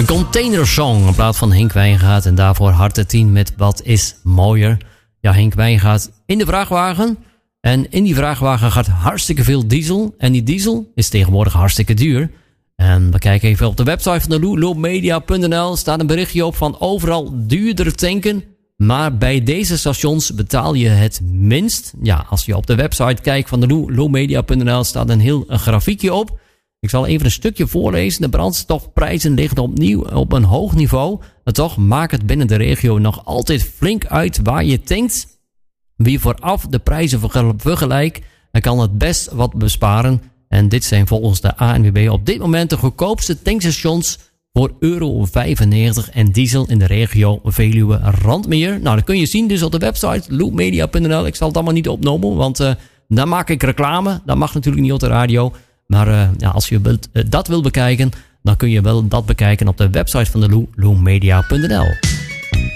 Een containersong in plaats van Henk Wijngaard. En daarvoor Harte 10 met Wat is mooier. Ja, Henk Wijngaard in de vrachtwagen. En in die vrachtwagen gaat hartstikke veel diesel. En die diesel is tegenwoordig hartstikke duur. En we kijken even op de website van de loopmedia.nl. Staat een berichtje op van overal duurder tanken. Maar bij deze stations betaal je het minst. Ja, als je op de website kijkt van de loopmedia.nl staat een heel grafiekje op. Ik zal even een stukje voorlezen. De brandstofprijzen liggen opnieuw op een hoog niveau. Maar toch maakt het binnen de regio nog altijd flink uit waar je tankt. Wie vooraf de prijzen vergelijkt, dan kan het best wat besparen. En dit zijn volgens de ANWB op dit moment de goedkoopste tankstations voor €95 en diesel in de regio Veluwe-Randmeer. Nou, dat kun je zien dus op de website loopmedia.nl. Ik zal het allemaal niet opnoemen, want dan maak ik reclame. Dat mag natuurlijk niet op de radio. Maar als je dat wil bekijken, dan kun je wel dat bekijken op de website van de loopmedia.nl.